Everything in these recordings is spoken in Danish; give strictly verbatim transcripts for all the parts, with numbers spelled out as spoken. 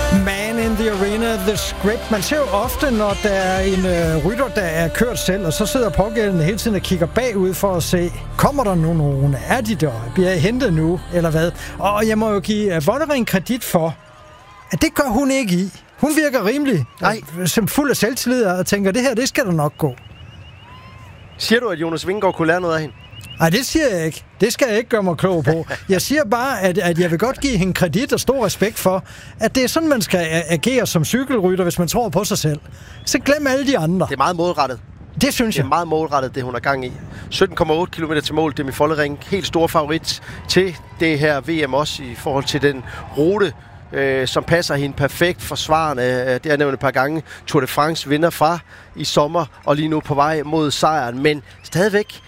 Man in the arena, the script. Man ser jo ofte, når der er en øh, rytter, der er kørt selv, og så sidder pågældende hele tiden og kigger bagud for at se, kommer der nu nogen? Er de der? Bliver jeg hentet nu? Eller hvad? Og jeg må jo give uh, Vollering kredit for, at det gør hun ikke i. Hun virker rimelig Nej. som fuld af selvtillid og tænker, det her, det skal der nok gå. Siger du, at Jonas Vingegaard kunne lære noget af hende? Nej, det siger jeg ikke. Det skal jeg ikke gøre mig klog på. Jeg siger bare, at, at jeg vil godt give hende kredit og stor respekt for, at det er sådan, man skal agere som cykelrytter, hvis man tror på sig selv. Så glem alle de andre. Det er meget målrettet. Det synes jeg. Det er meget målrettet, det hun er gang i. sytten komma otte kilometer til mål, Demi Vollering. Helt stor favorit til det her V M også i forhold til den rute, øh, som passer hende perfekt. Forsvarende, øh, det har jeg nævnt et par gange. Tour de France vinder fra i sommer, og lige nu på vej mod sejren. Men stadigvæk,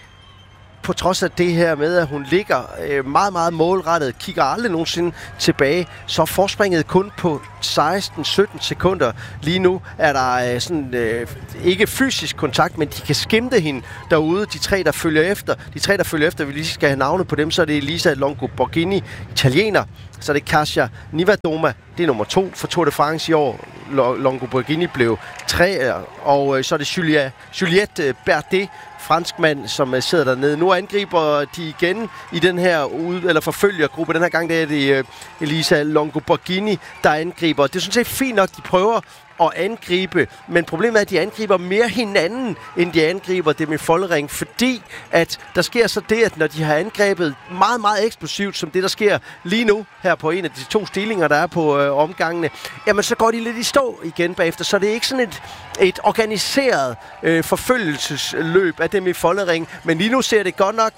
på trods af det her med, at hun ligger øh, meget, meget målrettet, kigger aldrig nogensinde tilbage, så er forspringet kun på seksten sytten sekunder. Lige nu er der øh, sådan, øh, ikke fysisk kontakt, men de kan skimte hende derude, de tre, der følger efter. De tre, der følger efter, vi lige skal have navne på dem, så er det Elisa Longo Borghini, italiener. Så er det Kasia Niewiadoma, det er nummer to for Tour de France i år. Longo Borghini blev tre, og øh, så er det Julia, Juliette Berdet, franskmand, som sidder dernede. Nu angriber de igen i den her ude, eller forfølgergruppe. Den her gang der er det uh, Elisa Longo Borghini, der angriber. Det er sådan set fint nok, de prøver at angribe, men problemet er, at de angriber mere hinanden, end de angriber det med Vollering, fordi at der sker så det, at når de har angrebet meget, meget eksplosivt, som det, der sker lige nu her på en af de to stillinger, der er på øh, omgangene, jamen så går de lidt i stå igen bagefter, så det er ikke sådan et, et organiseret øh, forfølgelsesløb af dem i Vollering, men lige nu ser det godt nok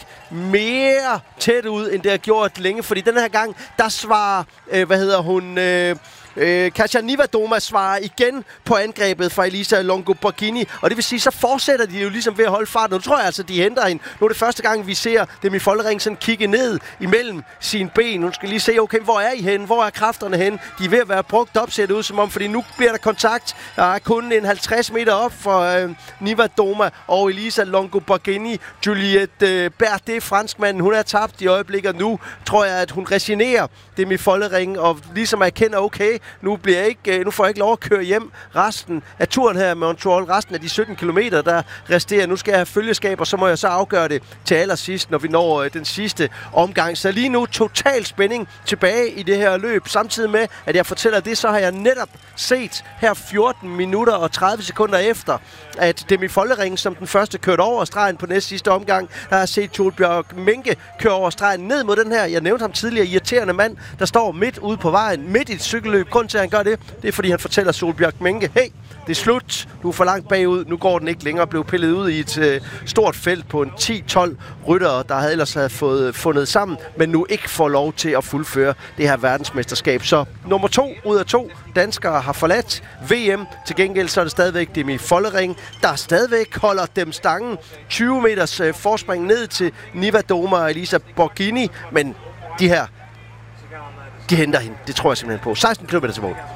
mere tæt ud, end det har gjort længe, fordi den her gang, der svarer, øh, hvad hedder hun, øh, Øh, Kasia Niewiadoma svarer igen på angrebet fra Elisa Longo Borghini, og det vil sige, så fortsætter de jo ligesom ved at holde farten. Nu tror jeg altså, de henter hende. Nu er det første gang, vi ser dem i Vollering sådan kigge ned imellem sine ben. Nu skal lige se, okay, hvor er I henne? Hvor er kræfterne henne? De er ved at være brugt op, ser det ud som om, fordi nu bliver der kontakt. Der er kun en halvtreds meter op for øh, Niewiadoma og Elisa Longo Borghini. Juliette øh, Berdet, franskmanden, hun er tabt i øjeblikket. Nu tror jeg, at hun resignerer dem i Vollering, og ligesom erkender, okay, Nu, bliver jeg ikke, nu får jeg ikke lov at køre hjem resten af turen her med Montreal, resten af de sytten kilometer, der resterer. Nu skal jeg have følgeskab, og så må jeg så afgøre det til allersidst, når vi når den sidste omgang. Så lige nu total spænding tilbage i det her løb. Samtidig med, at jeg fortæller det, så har jeg netop set her fjorten minutter og tredive sekunder efter, at Demi Vollering som den første kørte over stregen på næste sidste omgang. Der har jeg set Torbjørn Menke køre over stregen ned mod den her, jeg nævnte ham tidligere, irriterende mand, der står midt ude på vejen, midt i et cykelløb. Grund til, at han gør det, det er, fordi han fortæller Solbjørn Menke, hey, det er slut, du er for langt bagud, nu går den ikke længere, blev pillet ud i et øh, stort felt på en ti tolv ryttere, der havde ellers havde fået fundet sammen, men nu ikke får lov til at fuldføre det her verdensmesterskab. Så nummer to ud af to danskere har forladt V M. Til gengæld så er det stadigvæk Demi Vollering, der stadigvæk holder dem stangen. tyve meters øh, forspring ned til Niewiadoma og Elisa Borghini, men de her, de henter hende. Det tror jeg simpelthen på. seksten kilometer til mål.